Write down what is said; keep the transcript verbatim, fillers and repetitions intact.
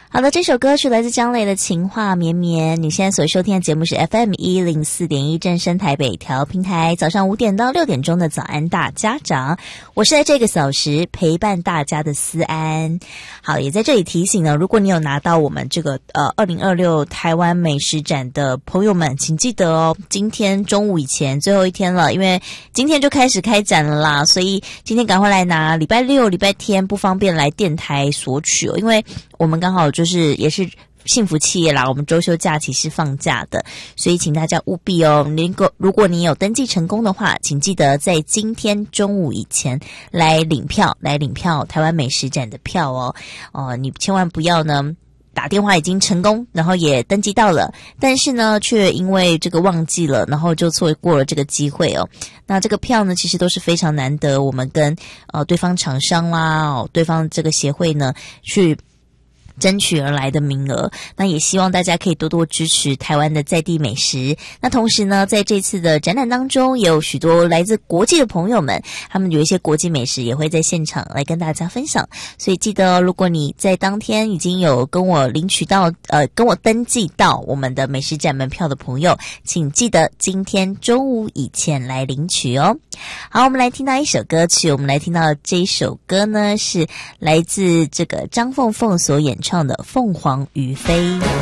好的，这首歌曲来自张磊的情话绵绵。你现在所收听的节目是 F M 一零四点一 正声台北调频台，早上五点到六点钟的早安大家长，我是在这个小时陪伴大家的思安。好，也在这里提醒呢，如果你有拿到我们这个呃二零二六台湾美食展的朋友们，请记得哦，今天中午以前最后一天了，因为今天就开始开展了啦，所以今天赶快来拿，礼拜六礼拜天不方便来电台索取哦，因为我们刚好就是也是幸福企业啦，我们周休假期是放假的，所以请大家务必哦，能够如果你有登记成功的话，请记得在今天中午以前来领票，来领票台湾美食展的票哦。呃，你千万不要呢打电话已经成功，然后也登记到了，但是呢却因为这个忘记了，然后就错过了这个机会哦。那这个票呢其实都是非常难得，我们跟呃对方厂商啦、哦、对方这个协会呢去争取而来的名额，那也希望大家可以多多支持台湾的在地美食。那同时呢，在这次的展览当中，也有许多来自国际的朋友们，他们有一些国际美食也会在现场来跟大家分享。所以记得哦，如果你在当天已经有跟我领取到呃跟我登记到我们的美食展门票的朋友，请记得今天中午以前来领取哦。好，我们来听到一首歌曲，我们来听到这一首歌呢是来自这个张凤凤所演唱的《凤凰于飞》。